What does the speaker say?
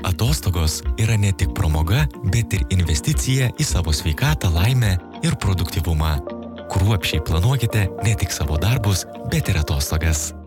Atostogos yra ne tik pramoga, bet ir investicija į savo sveikatą, laimę ir produktyvumą. Kruopščiai planuokite ne tik savo darbus, bet ir atostogas.